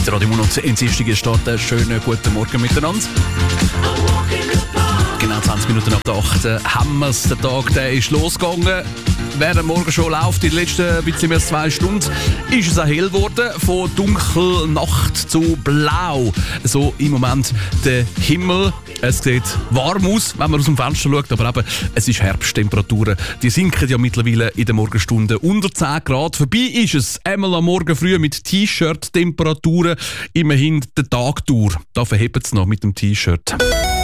Mit Radio Monat ins Dienstag starten. Schönen guten Morgen miteinander. Genau 20 Minuten ab der 8 haben wir es. Der Tag der ist losgegangen. Während morgen schon läuft, in den letzten bisschen mehr als 2 Stunden, ist es auch hell geworden. Von dunkel Nacht zu blau. So im Moment der Himmel. Es sieht warm aus, wenn man aus dem Fenster schaut, aber eben, es ist Herbsttemperaturen. Die sinken ja mittlerweile in den Morgenstunden unter 10 Grad. Vorbei ist es einmal am Morgen früh mit T-Shirt-Temperaturen. Immerhin den Tag durch. Da verhebt es noch mit dem T-Shirt.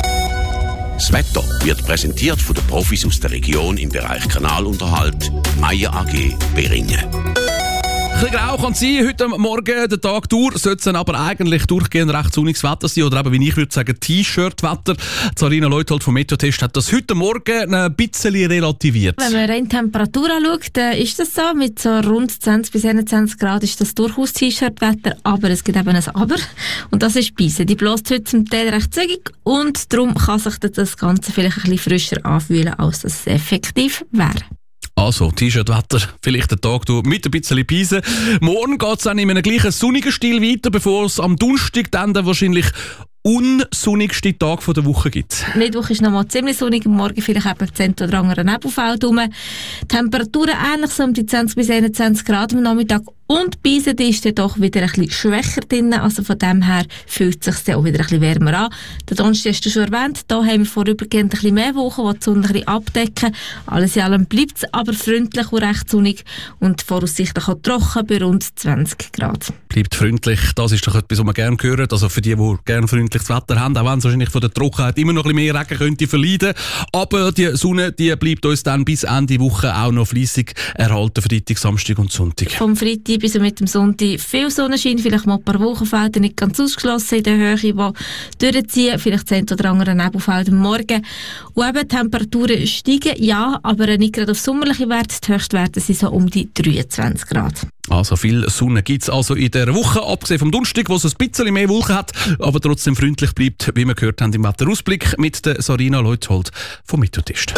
Das Wetter wird präsentiert von den Profis aus der Region im Bereich Kanalunterhalt, Meyer AG Beringen. Ein bisschen grau kann es sein, heute Morgen, den Tag durch, sollte es aber eigentlich durchgehend recht sonniges Wetter sein, oder eben, wie ich würde sagen, T-Shirt-Wetter. Sarina Leuthold vom Meteotest hat das heute Morgen ein bisschen relativiert. Wenn man rein die Temperatur anschaut, dann ist das so, mit so rund 20 bis 21 Grad ist das durchaus T-Shirt-Wetter, aber es gibt eben ein Aber, und das ist Beise. Die bläst heute zum Teil recht zügig und darum kann sich das Ganze vielleicht ein bisschen frischer anfühlen, als es effektiv wäre. Also, T-Shirt-Wetter, vielleicht den Tag durch mit ein bisschen Beise. Morgen geht es dann in einem gleichen sonnigen Stil weiter, bevor es am Donnerstag dann wahrscheinlich unsonnigste Tag der Woche gibt. Mittwoch ist noch mal ziemlich sonnig, morgen vielleicht eben das eine oder andere Nebelfeld rum. Temperaturen ähnlich so um die 20 bis 21 Grad am Nachmittag und Beise ist dann doch wieder ein bisschen schwächer drin, also von dem her fühlt es sich dann auch wieder ein bisschen wärmer an. Den Donnerstag hast du schon erwähnt, da haben wir vorübergehend ein bisschen mehr Wochen, die die Sonne ein bisschen abdecken. Alles in allem bleibt es aber freundlich und recht sonnig und voraussichtlich auch trocken bei rund 20 Grad. Bleibt freundlich, das ist doch etwas, was man gerne hört, also für die gerne freundliches Wetter haben, auch wenn es wahrscheinlich von der Trockenheit immer noch ein bisschen mehr Regen könnte verleiden. Aber die Sonne, die bleibt uns dann bis Ende Woche auch noch fleissig erhalten, Freitag, Samstag und Sonntag. Vom Freitag bis mit dem Sonntag viel Sonnenschein, vielleicht mal ein paar Wochenfelder nicht ganz ausgeschlossen in der Höhe, die durchziehen, vielleicht das eine oder andere Nebelfeld am Morgen. Und eben Temperaturen steigen, ja, aber nicht gerade auf sommerliche Werte. Die Höchstwerte sind so um die 23 Grad. Also viel Sonne gibt es also in dieser Woche, abgesehen vom Donnerstag, wo es ein bisschen mehr Wolken hat, aber trotzdem freundlich bleibt, wie wir gehört haben im Wetterausblick mit der Sarina Leuthold vom Meteotest.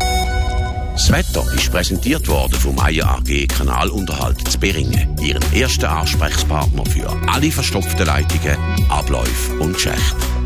Das Wetter ist präsentiert worden vom Meyer AG Kanalunterhalt zu Beringen, ihren ersten Ansprechpartner für alle verstopften Leitungen, Abläufe und Schächte.